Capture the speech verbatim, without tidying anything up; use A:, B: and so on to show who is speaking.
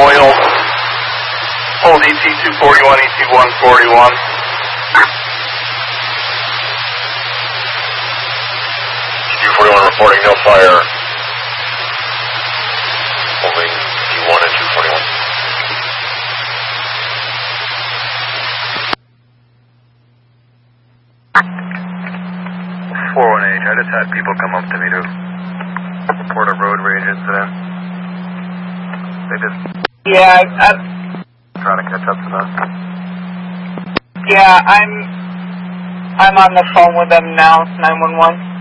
A: oil. Hold E T two forty-one, E T one forty-one.
B: E T two forty-one reporting no fire. Holding E T one and two forty-one.
C: four one H, I just had people come up to me to report a road rage incident. They just...
D: Yeah, I'm...
C: trying to catch up to them.
D: Yeah, I'm... I'm on the phone with them now, nine one one.